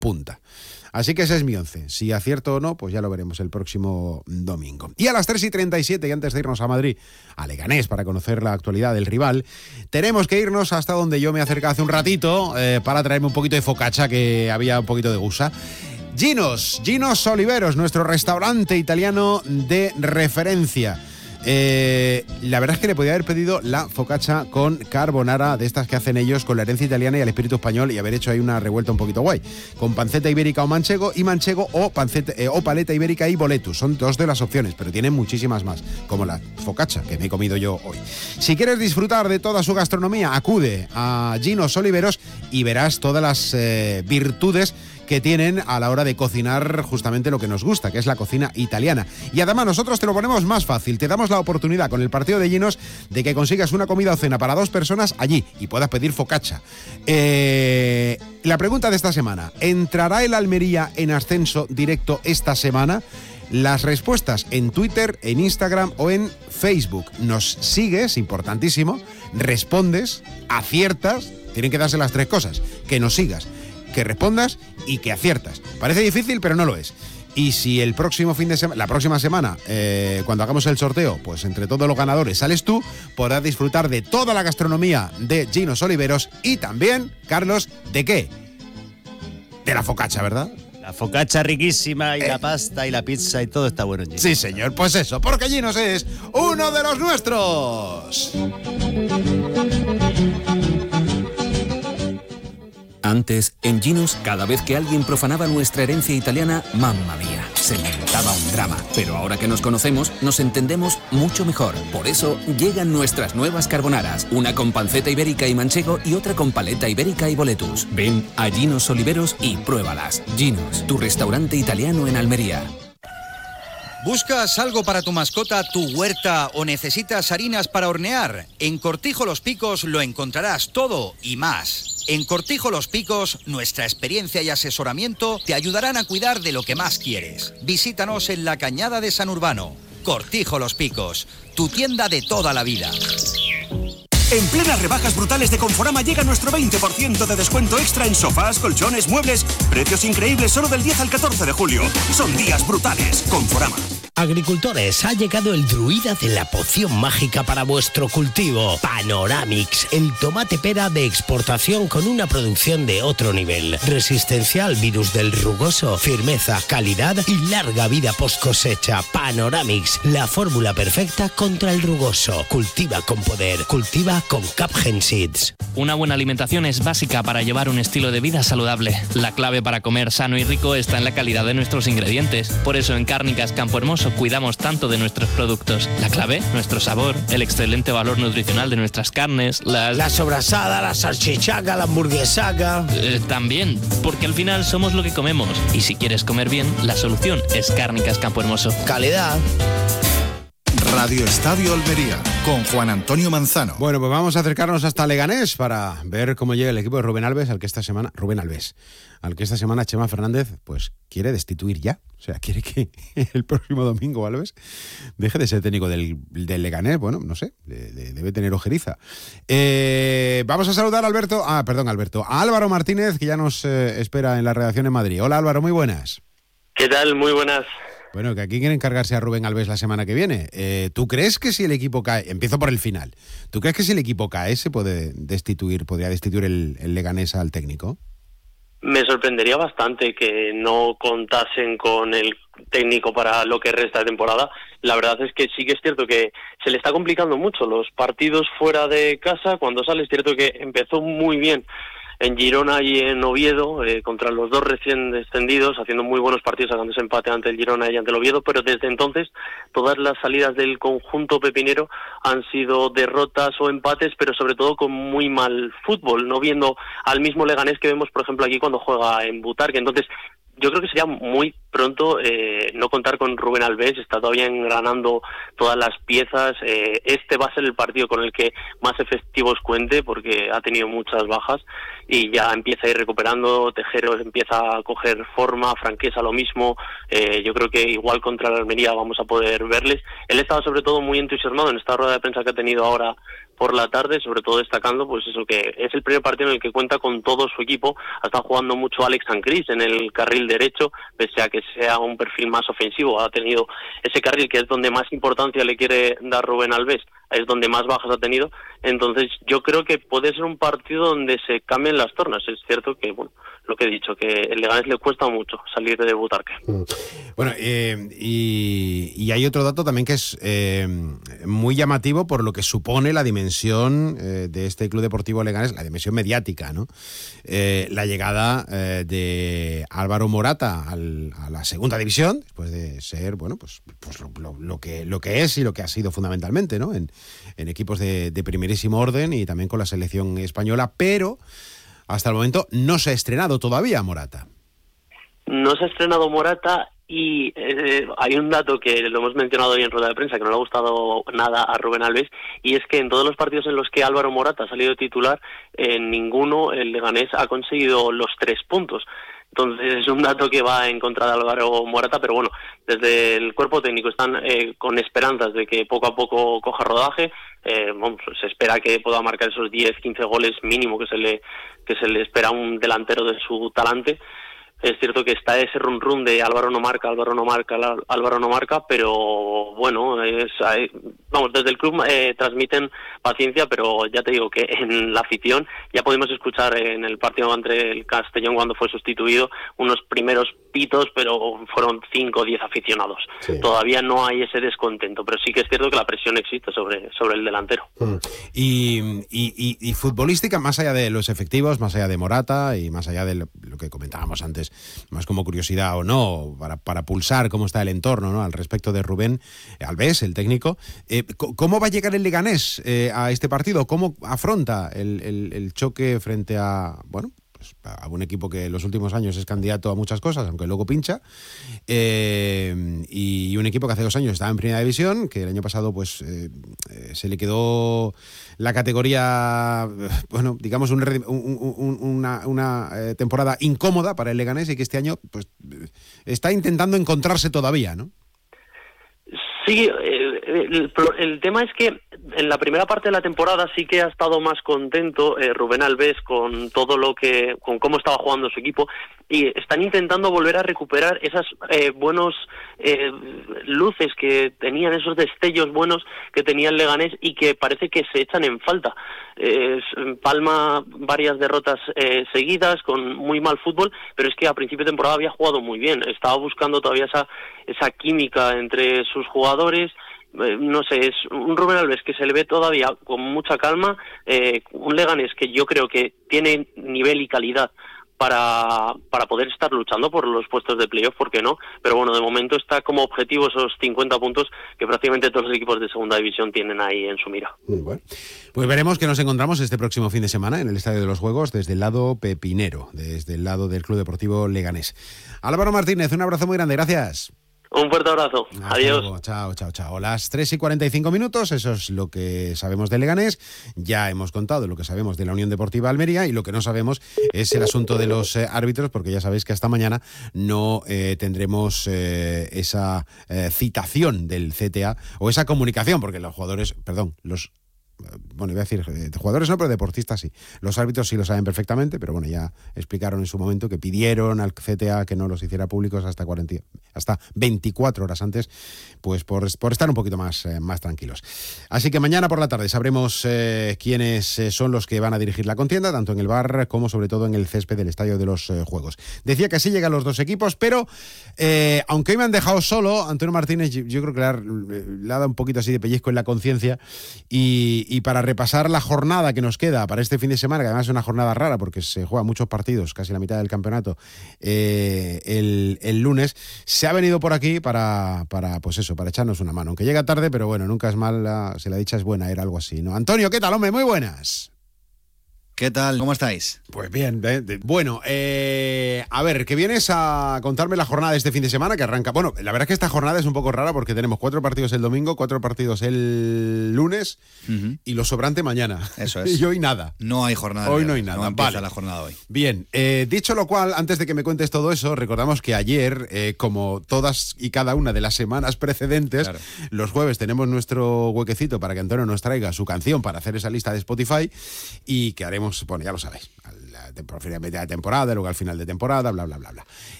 punta. Así que ese es mi 11. Si acierto o no, pues ya lo veremos el próximo domingo. Y a las 3:37, y antes de irnos a Madrid, a Leganés, para conocer la actualidad del rival, tenemos que irnos hasta donde yo me acerqué hace un ratito para traerme un poquito de focaccia, que había un poquito de gusa. Ginos Oliveros, nuestro restaurante italiano de referencia. La verdad es que le podía haber pedido la focaccia con carbonara, de estas que hacen ellos con la herencia italiana y el espíritu español, y haber hecho ahí una revuelta un poquito guay, con panceta ibérica o manchego o paleta ibérica y boletus. Son dos de las opciones, pero tienen muchísimas más, como la focaccia que me he comido yo hoy. Si quieres disfrutar de toda su gastronomía, acude a Ginos Oliveros y verás todas las virtudes que tienen a la hora de cocinar justamente lo que nos gusta, que es la cocina italiana. Y además nosotros te lo ponemos más fácil, te damos la oportunidad con el partido de Ginos de que consigas una comida o cena para 2 personas allí y puedas pedir focaccia. La pregunta de esta semana: ¿entrará el Almería en ascenso directo esta semana? Las respuestas en Twitter, en Instagram o en Facebook. Nos sigues, importantísimo, respondes, aciertas, tienen que darse las 3 cosas: que nos sigas, que respondas y que aciertas. Parece difícil, pero no lo es. Y si el próximo la próxima semana, cuando hagamos el sorteo, pues entre todos los ganadores sales tú, podrás disfrutar de toda la gastronomía de Ginos Oliveros y también, Carlos, ¿de qué? De la focaccia, ¿verdad? La focaccia riquísima y la pasta y la pizza y todo está bueno en Ginos. Sí, señor, pues eso, porque Ginos es uno de los nuestros. Antes, en Ginos, cada vez que alguien profanaba nuestra herencia italiana, mamma mía, se montaba un drama. Pero ahora que nos conocemos, nos entendemos mucho mejor. Por eso, llegan nuestras nuevas carbonaras. Una con panceta ibérica y manchego y otra con paleta ibérica y boletus. Ven a Ginos Oliveros y pruébalas. Ginos, tu restaurante italiano en Almería. ¿Buscas algo para tu mascota, tu huerta o necesitas harinas para hornear? En Cortijo Los Picos lo encontrarás todo y más. En Cortijo Los Picos, nuestra experiencia y asesoramiento te ayudarán a cuidar de lo que más quieres. Visítanos en la Cañada de San Urbano. Cortijo Los Picos, tu tienda de toda la vida. En plenas rebajas brutales de Conforama llega nuestro 20% de descuento extra en sofás, colchones, muebles. Precios increíbles solo del 10 al 14 de julio. Son días brutales. Conforama. Agricultores, ha llegado el druida de la poción mágica para vuestro cultivo. Panoramix, el tomate pera de exportación con una producción de otro nivel. Resistencia al virus del rugoso, firmeza, calidad y larga vida post cosecha. Panoramix, la fórmula perfecta contra el rugoso. Cultiva con poder, cultiva con Capgen Seeds. Una buena alimentación es básica para llevar un estilo de vida saludable. La clave para comer sano y rico está en la calidad de nuestros ingredientes. Por eso en Cárnicas Campo Hermoso cuidamos tanto de nuestros productos. La clave, nuestro sabor, el excelente valor nutricional de nuestras carnes, la sobrasada, la salchichaca, la hamburguesaca. También, porque al final somos lo que comemos. Y si quieres comer bien, la solución es Cárnicas Campo Hermoso. Calidad. Radio Estadio Almería, con Juan Antonio Manzano. Bueno, pues vamos a acercarnos hasta Leganés para ver cómo llega el equipo de Rubén Albés, al que esta semana Chema Fernández pues quiere destituir ya. O sea, quiere que el próximo domingo Albés deje de ser técnico del Leganés. Bueno, no sé, debe tener ojeriza. Vamos a saludar a Álvaro Martínez, que ya nos espera en la redacción en Madrid. Hola Álvaro, muy buenas. ¿Qué tal? Muy buenas. Bueno, que aquí quieren encargarse a Rubén Albés la semana que viene. ¿Tú crees que si el equipo cae, empiezo por el final, ¿tú crees que si el equipo cae se podría destituir el Leganés al técnico? Me sorprendería bastante que no contasen con el técnico para lo que resta de temporada. La verdad es que sí que es cierto que se le está complicando mucho los partidos fuera de casa. Cuando sale es cierto que empezó muy bien en Girona y en Oviedo, contra los dos recién descendidos, haciendo muy buenos partidos, sacando ese empate ante el Girona y ante el Oviedo, pero desde entonces todas las salidas del conjunto pepinero han sido derrotas o empates, pero sobre todo con muy mal fútbol, no viendo al mismo Leganés que vemos, por ejemplo, aquí cuando juega en Butarque. Entonces, yo creo que sería muy pronto no contar con Rubén Albés, está todavía engranando todas las piezas. Este va a ser el partido con el que más efectivos cuente, porque ha tenido muchas bajas y ya empieza a ir recuperando. Tejero empieza a coger forma, Franquesa lo mismo. Yo creo que igual contra la Almería vamos a poder verles. Él estaba sobre todo muy entusiasmado en esta rueda de prensa que ha tenido ahora por la tarde, sobre todo destacando pues eso, que es el primer partido en el que cuenta con todo su equipo. Ha estado jugando mucho Alex Ancris en el carril derecho, pese a que sea un perfil más ofensivo. Ha tenido ese carril que es donde más importancia le quiere dar Rubén Albés, es donde más bajas ha tenido. Entonces yo creo que puede ser un partido donde se cambien las tornas. Es cierto que, bueno, lo que he dicho, que el Leganés le cuesta mucho salir de Butarque. Bueno, y hay otro dato también que es muy llamativo por lo que supone la dimensión de este Club Deportivo Leganés, la dimensión mediática, ¿no? La llegada de Álvaro Morata a la segunda división, después de ser, bueno, pues lo que es y lo que ha sido fundamentalmente, ¿no? En equipos de primerísimo orden y también con la selección española, pero hasta el momento no se ha estrenado todavía Morata. No se ha estrenado Morata y hay un dato que lo hemos mencionado hoy en rueda de prensa que no le ha gustado nada a Rubén Albés, y es que en todos los partidos en los que Álvaro Morata ha salido titular, en ninguno el Leganés ha conseguido los 3 puntos. Entonces es un dato que va en contra de Álvaro Morata, pero bueno, desde el cuerpo técnico están con esperanzas de que poco a poco coja rodaje. Se espera que pueda marcar esos 10-15 goles mínimo que se le espera a un delantero de su talante. Es cierto que está ese run de Álvaro no marca, pero bueno, desde el club transmiten paciencia, pero ya te digo que en la afición ya pudimos escuchar en el partido entre el Castellón cuando fue sustituido unos primeros pitos, pero fueron 5 o 10 aficionados. Sí. Todavía no hay ese descontento, pero sí que es cierto que la presión existe sobre el delantero. Y futbolística, más allá de los efectivos, más allá de Morata y más allá de lo que comentábamos antes, más como curiosidad o no, para pulsar cómo está el entorno, ¿no?, al respecto de Rubén Albés, el técnico, ¿cómo va a llegar el Leganés a este partido? ¿Cómo afronta el choque frente a, bueno, pues a un equipo que en los últimos años es candidato a muchas cosas, aunque luego pincha, y un equipo que hace 2 años estaba en primera división, que el año pasado pues se le quedó la categoría, bueno, digamos una temporada incómoda para el Leganés, y que este año pues está intentando encontrarse todavía, ¿no? Sí, el tema es que en la primera parte de la temporada sí que ha estado más contento Rubén Albés con cómo estaba jugando su equipo, y están intentando volver a recuperar esas buenos luces que tenían, esos destellos buenos que tenía el Leganés y que parece que se echan en falta. Palma varias derrotas seguidas con muy mal fútbol, pero es que a principio de temporada había jugado muy bien, estaba buscando todavía esa química entre sus jugadores. No sé, es un Rubén Albés que se le ve todavía con mucha calma, un Leganés que yo creo que tiene nivel y calidad para poder estar luchando por los puestos de playoff, ¿por qué no? Pero bueno, de momento está como objetivo esos 50 puntos que prácticamente todos los equipos de segunda división tienen ahí en su mira. Bueno, pues veremos que nos encontramos este próximo fin de semana en el Estadio de los Juegos desde el lado pepinero, desde el lado del Club Deportivo Leganés. Álvaro Martínez, un abrazo muy grande, gracias. Un fuerte abrazo. Hasta Adiós. Luego. Chao. Las 3:45, eso es lo que sabemos de Leganés. Ya hemos contado lo que sabemos de la Unión Deportiva Almería, y lo que no sabemos es el asunto de los árbitros, porque ya sabéis que hasta mañana no tendremos esa citación del CTA o esa comunicación, porque los jugadores, bueno, iba a decir, jugadores no, pero deportistas sí. Los árbitros sí lo saben perfectamente, pero bueno, ya explicaron en su momento que pidieron al CTA que no los hiciera públicos hasta 24 horas antes, pues por estar un poquito más tranquilos. Así que mañana por la tarde sabremos quiénes son los que van a dirigir la contienda, tanto en el bar como sobre todo en el césped del Estadio de los Juegos. Decía que así llegan los 2 equipos, pero aunque hoy me han dejado solo, Antonio Martínez, yo creo que le ha dado un poquito así de pellizco en la conciencia, y para repasar la jornada que nos queda para este fin de semana, que además es una jornada rara porque se juegan muchos partidos, casi la mitad del campeonato, el lunes, se ha venido por aquí para echarnos una mano. Aunque llega tarde, pero bueno, nunca es mal, si la dicha es buena, era algo así, ¿no? Antonio, ¿qué tal, hombre? Muy buenas. ¿Qué tal? ¿Cómo estáis? Pues bien. Bueno, a ver, que vienes a contarme la jornada de este fin de semana que arranca. Bueno, la verdad es que esta jornada es un poco rara porque tenemos 4 partidos el domingo, 4 partidos el lunes y lo sobrante mañana. Eso es. Y hoy nada. No hay jornada. Hoy no hay nada. No empieza vale. la jornada hoy. Bien, dicho lo cual, antes de que me cuentes todo eso, recordamos que ayer, como todas y cada una de las semanas precedentes, claro, los jueves tenemos nuestro huequecito para que Antonio nos traiga su canción para hacer esa lista de Spotify y que haremos, bueno, ya lo sabéis, finalmente de temporada, luego al final de temporada, bla, bla, bla, bla.